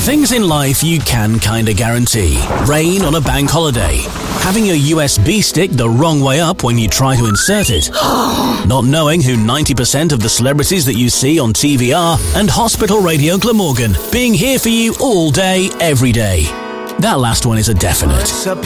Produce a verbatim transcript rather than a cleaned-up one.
Things in life you can kinda guarantee. Rain on a bank holiday. Having your U S B stick the wrong way up when you try to insert it. Not knowing who ninety percent of the celebrities that you see on T V are. And Hospital Radio Glamorgan being here for you all day, every day. That last one is a definite.